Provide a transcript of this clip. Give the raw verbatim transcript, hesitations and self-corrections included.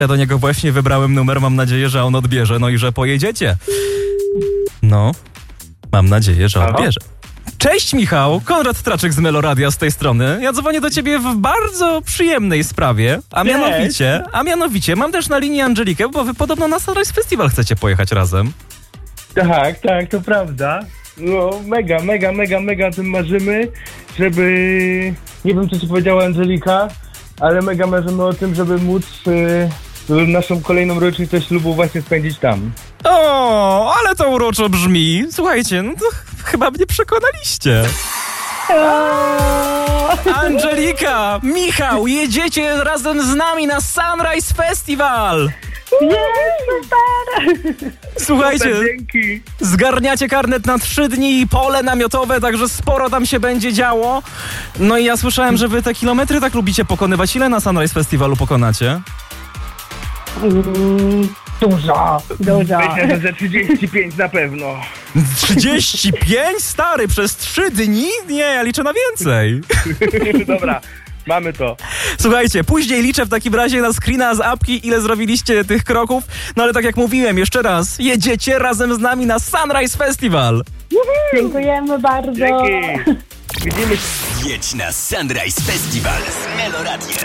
Ja do niego właśnie wybrałem numer, mam nadzieję, że on odbierze, no i że pojedziecie. No, mam nadzieję, że odbierze. Cześć Michał, Konrad Traczyk z Meloradia z tej strony. Ja dzwonię do ciebie w bardzo przyjemnej sprawie, a mianowicie, a mianowicie mam też na linii Angelikę, bo wy podobno na Sunrise Festival chcecie pojechać razem. Tak, tak, to prawda. No, mega, mega, mega, mega o tym marzymy, żeby... Nie wiem, co ci powiedziała Angelika, ale mega marzymy o tym, żeby móc y, naszą kolejną rocznicę ślubu właśnie spędzić tam. O, ale to uroczo brzmi. Słuchajcie, no to ch- chyba mnie przekonaliście. Angelika, Michał, jedziecie razem z nami na Sunrise Festival. Słuchajcie, Super, dzięki. zgarniacie karnet na trzy dni i pole namiotowe, także sporo tam się będzie działo. No i ja słyszałem, że wy te kilometry tak lubicie pokonywać. Ile na Sunrise Festivalu pokonacie? Mm, dużo, dużo. Myślę, że ze trzydzieści pięć na pewno. trzydzieści pięć, stary, przez trzy dni? Nie, ja liczę na więcej. Dobra, mamy to. Słuchajcie, później liczę w takim razie na screena z apki, ile zrobiliście tych kroków. No ale tak jak mówiłem, jeszcze raz, jedziecie razem z nami na Sunrise Festival. Dziękujemy bardzo. Dzięki. Widzimy się. Jedź na Sunrise Festival z Meloradiem.